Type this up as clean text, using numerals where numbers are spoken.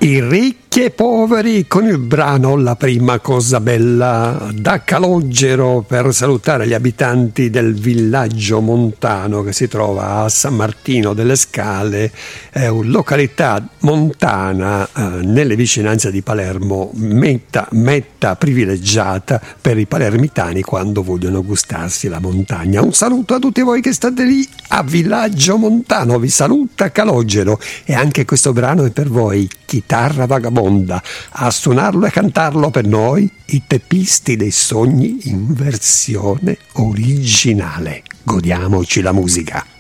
tutti, ricchi e poveri, con il brano La prima cosa bella, da Calogero, per salutare gli abitanti del villaggio montano che si trova a San Martino delle Scale, è una località montana nelle vicinanze di Palermo, meta privilegiata per i palermitani quando vogliono gustarsi la montagna. Un saluto a tutti voi che state lì a Villaggio Montano, vi saluta Calogero, e anche questo brano è per voi, Chitarra Vagabonda, a suonarlo e cantarlo per noi i teppisti dei sogni in versione originale. Godiamoci la musica.